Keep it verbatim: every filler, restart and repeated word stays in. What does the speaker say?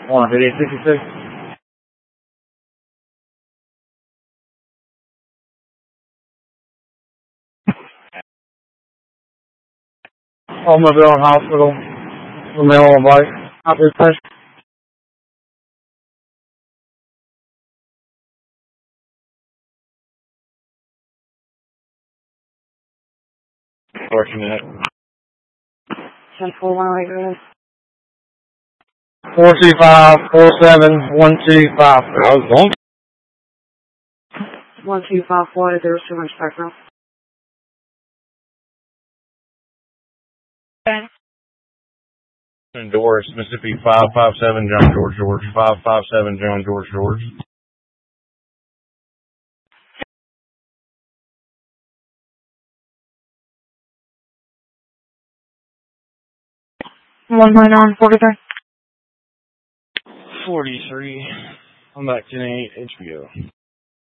one fifty sixty-six. Automobile and hospital. The mail on bike. Operator test. Fortunate. ten four one oh eight, go ahead. four two five, four seven, one two five. I was going. one two five four, there's too much background. Ben. Doris, Mississippi, five five seven, John George George, five five seven, John George George. one nine nine forty-three. forty-three. I'm back ten eight, H B O.